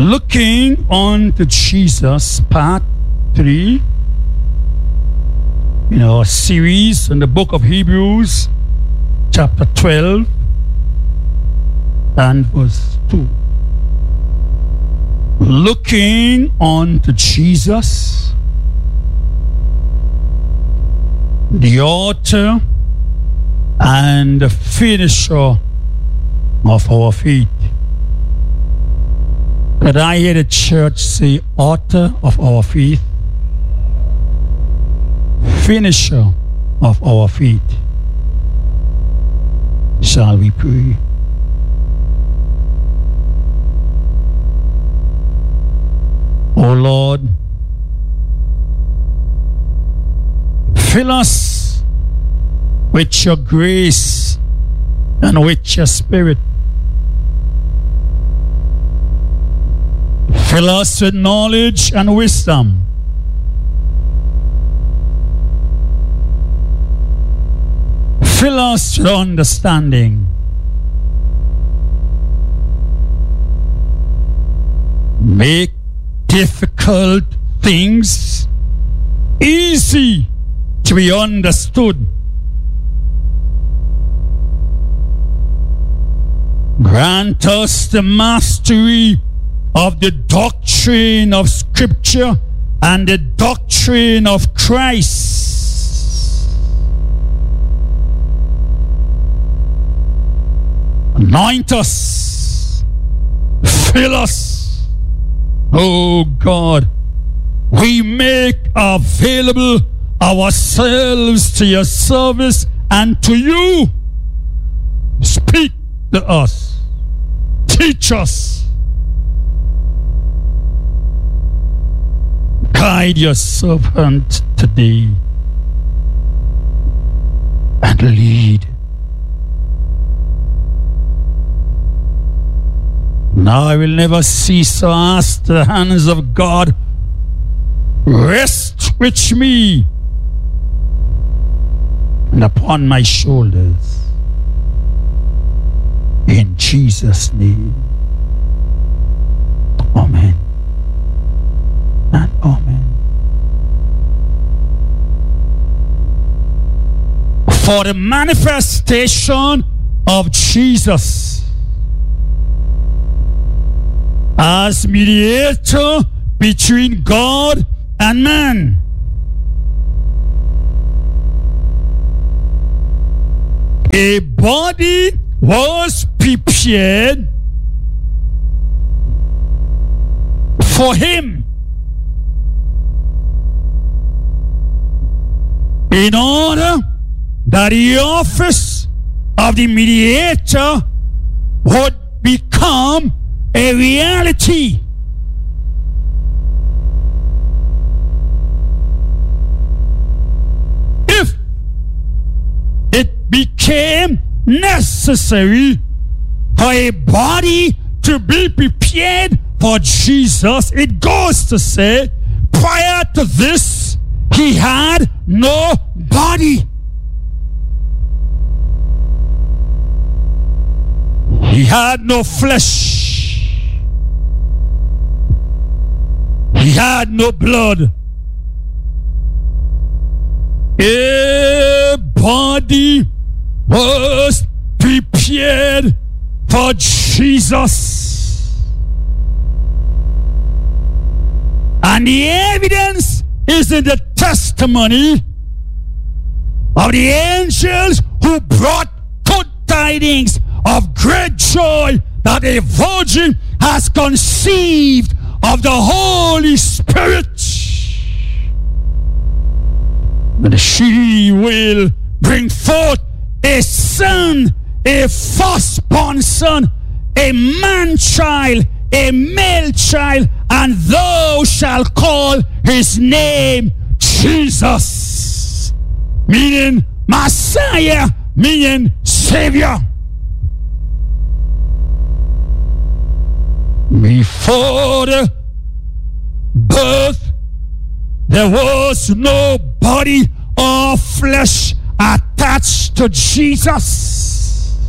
Looking on to Jesus, part 3 in our series in the book of Hebrews, chapter 12 and verse 2. Looking on to Jesus, the author and the finisher of our faith. Could I hear the church say, author of our faith, finisher of our faith? Shall we pray? O Lord, fill us with your grace and with your spirit. Fill us with knowledge and wisdom. Fill us with understanding. Make difficult things easy to be understood. Grant us the mastery of the doctrine of Scripture and the doctrine of Christ. Anoint us, fill us, oh God. We make available ourselves to your service and to you. Speak to us, teach us, guide your servant today and lead. Now I will never cease to ask the hands of God, rest with me and upon my shoulders. In Jesus' name. Amen. And amen. For the manifestation of Jesus as mediator between God and man, a body was prepared for him in order that the office of the mediator would become a reality. If it became necessary for a body to be prepared for Jesus, it goes to say, prior to this, he had no body. He had no flesh. He had no blood. A body was prepared for Jesus. And the evidence is in the testimony of the angels who brought good tidings of great joy that a virgin has conceived of the Holy Spirit. And she will bring forth a son, a firstborn son, a man-child, a male child, and thou shalt call his name Jesus, meaning Messiah, meaning Savior. Before the birth, there was no body or flesh attached to Jesus.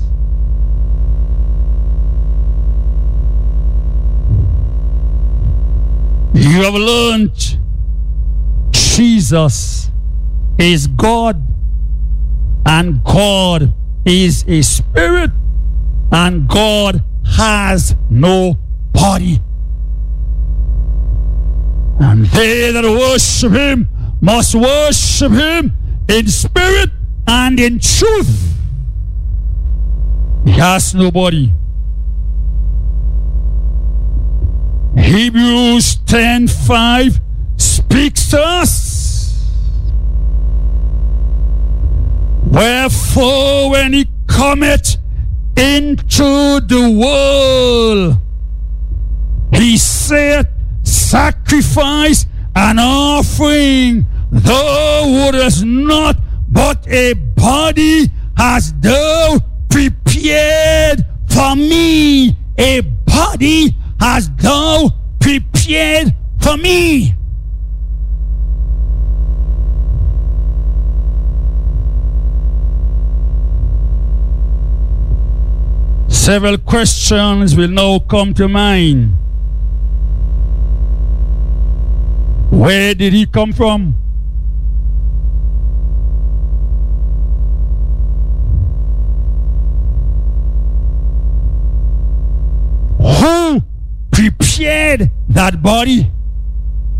you have learned Jesus is God, and God is a spirit, and God has no body. And they that worship him must worship him in spirit and in truth. He has no body. Hebrews 10:5 speaks to us. Wherefore, when he cometh into the world, he saith, sacrifice and offering thou wouldest not, but a body hast thou prepared for me. A body hast thou prepared for me. Several questions will now come to mind. Where did he come from? Who prepared that body?